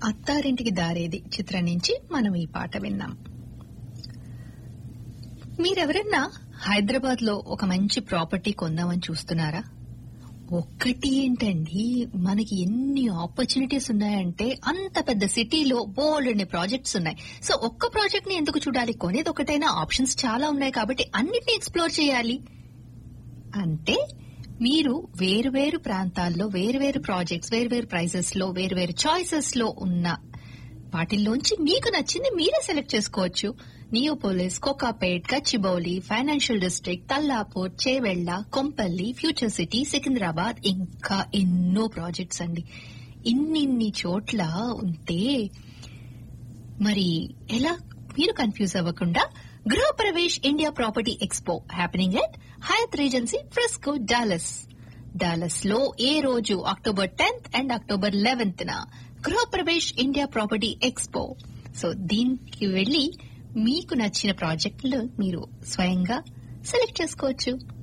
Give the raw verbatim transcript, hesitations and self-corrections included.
అత్తారింటికి దారేది చిత్రం నుంచి మనం ఈ పాట విన్నాం. మీరెవరన్నా హైదరాబాద్ లో ఒక మంచి ప్రాపర్టీ కొందామని చూస్తున్నారా? ఒక్కటి ఏంటండి, మనకి ఎన్ని ఆపర్చునిటీస్ ఉన్నాయంటే, అంత పెద్ద సిటీలో బోల్డ్ అనే ప్రాజెక్ట్స్ ఉన్నాయి. సో ఒక్క ప్రాజెక్ట్ ని ఎందుకు చూడాలి? కొనేది ఒకటైనా ఆప్షన్స్ చాలా ఉన్నాయి కాబట్టి అన్నిటిని ఎక్స్ప్లోర్ చేయాలి. అంటే మీరు వేరు వేరు ప్రాంతాల్లో వేరు వేరు ప్రాజెక్ట్స్, వేరు వేరు ప్రైసెస్ లో, వేరు వేరు చాయిసెస్ లో ఉన్న వాటిల్లోంచి మీకు నచ్చింది మీరే సెలెక్ట్ చేసుకోవచ్చు. Neopolis, Kokapet, Gachibowli, financial district, Tellapur, Chevella, Kompally, future city, Secunderabad, ఇంకా ఎన్నో ప్రాజెక్ట్స్ అండి. ఇన్నిన్ని చోట్ల ఉంటే మరి ఎలా? మీరు కన్ఫ్యూజ్ అవ్వకుండా, Gruhapravesh India property expo happening at Hayath regency Frisco, Dallas. Dallas లో ఏ రోజు? October tenth and October eleventh న Gruhapravesh India property expo. So దీనికి వెళ్లి మీకు నచ్చిన ప్రాజెక్టులు మీరు స్వయంగా సెలెక్ట్ చేసుకోవచ్చు.